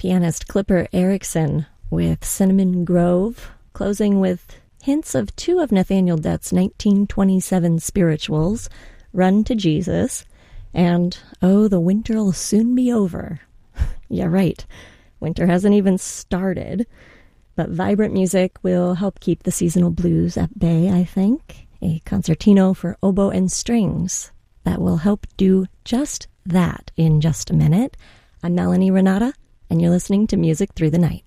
pianist Clipper Erickson with Cinnamon Grove, closing with hints of two of Nathaniel Dett's 1927 spirituals, Run to Jesus, and Oh, the Winter'll Soon Be Over. Yeah, right. Winter hasn't even started, but vibrant music will help keep the seasonal blues at bay, I think. A concertino for oboe and strings that will help do just that in just a minute. I'm Melanie Renata, and you're listening to Music Through the Night.